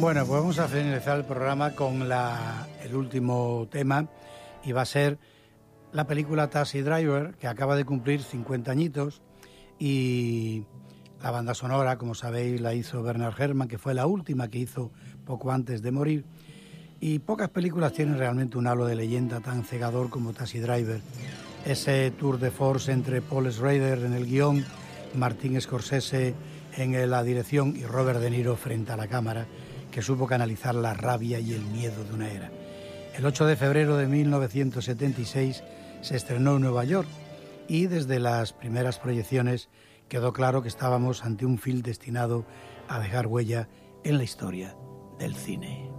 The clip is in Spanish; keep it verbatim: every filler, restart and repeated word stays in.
Bueno, pues vamos a finalizar el programa con la, el último tema, y va a ser la película Taxi Driver, que acaba de cumplir cincuenta añitos, y la banda sonora, como sabéis, la hizo Bernard Herrmann, que fue la última que hizo poco antes de morir. Y pocas películas tienen realmente un halo de leyenda tan cegador como Taxi Driver. Ese tour de force entre Paul Schrader en el guión, Martin Scorsese en la dirección y Robert De Niro frente a la cámara, que supo canalizar la rabia y el miedo de una era. El ocho de febrero de mil novecientos setenta y seis se estrenó en Nueva York, y desde las primeras proyecciones quedó claro que estábamos ante un film destinado a dejar huella en la historia del cine.